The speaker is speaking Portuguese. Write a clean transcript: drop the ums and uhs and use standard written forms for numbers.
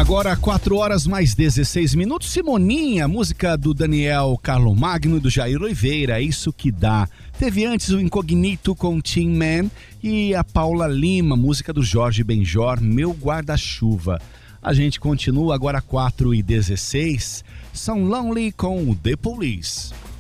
Agora 4 horas mais 16 minutos. Simoninha, música do Daniel Carlo Magno e do Jair Oliveira, Isso Que Dá. Teve antes o Incognito com Tin Man e a Paula Lima, música do Jorge Benjor, Meu Guarda-Chuva. A gente continua agora 4 e 16. São Lonely com The Police.